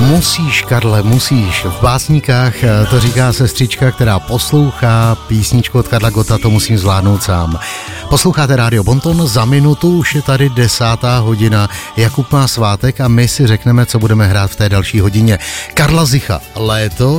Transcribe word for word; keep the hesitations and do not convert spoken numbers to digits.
Musíš, Karle, musíš. V básníkách to říká sestřička, která poslouchá písničku od Karla Gotta, to musím zvládnout sám. Posloucháte Rádio Bonton, za minutu už je tady desátá hodina. Jakub má svátek a my si řekneme, co budeme hrát v té další hodině. Karla Zicha, Léto,